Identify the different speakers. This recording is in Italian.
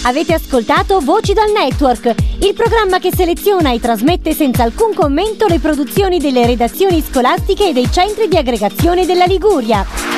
Speaker 1: Avete ascoltato Voci dal Network, il programma che seleziona e trasmette senza alcun commento le produzioni delle redazioni scolastiche e dei centri di aggregazione della Liguria.